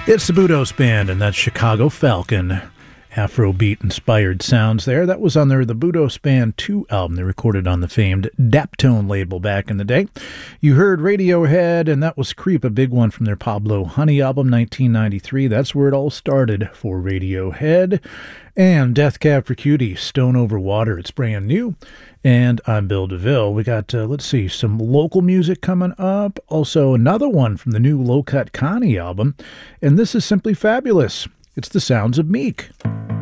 It's the Budos Band, and that's Chicago Falcon. Afrobeat-inspired sounds there. That was on their The Budos Band 2 album they recorded on the famed Daptone label back in the day. You heard Radiohead, and that was Creep, a big one from their Pablo Honey album, 1993. That's where it all started for Radiohead. And Death Cab for Cutie, Stone Over Water. It's brand new. And I'm Bill DeVille. We got, some local music coming up. Also, another one from the new Low Cut Connie album. And this is simply fabulous. It's the sounds of Meek.